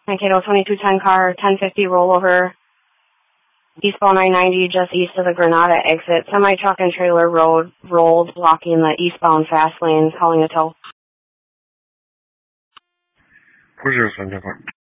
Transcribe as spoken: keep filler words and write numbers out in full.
Mankato twenty-two ten car, ten fifty rollover, eastbound nine ninety just east of the Granada exit. Semi-truck and trailer road rolled, blocking the eastbound fast lane, calling a tow. four zero seven, ten four.